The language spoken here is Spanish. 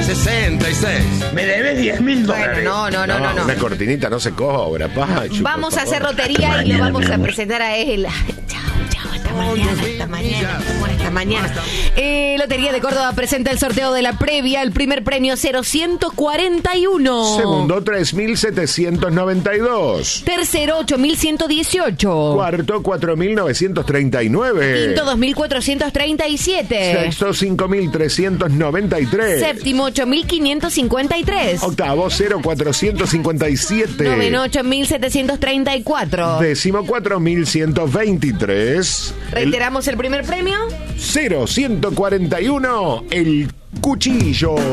66. Me debes $10.000. Bueno, no. Una cortinita no se cobra, Pachu. Vamos a hacer lotería y le vamos a presentar a él. Chao, esta mañana. Lotería de Córdoba presenta el sorteo de la previa. El primer premio 0141. Segundo 3792. Tercero 8118. Cuarto 4939. Quinto 2437. Sexto 5393. Séptimo 8553. Octavo 0457. Noveno 8734. Décimo 4123. Reiteramos el primer premio. 0141, el cuchillo.